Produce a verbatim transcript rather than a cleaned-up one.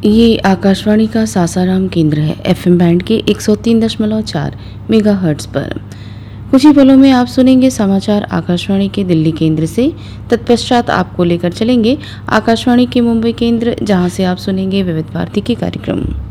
ये आकाशवाणी का सासाराम केंद्र है, एफएम बैंड के एक सौ तीन दशमलव चार मेगाहर्ट्ज पर। कुछ ही पलों में आप सुनेंगे समाचार आकाशवाणी के दिल्ली केंद्र से। तत्पश्चात आपको लेकर चलेंगे आकाशवाणी के मुंबई केंद्र, जहां से आप सुनेंगे विविध भारती के कार्यक्रम।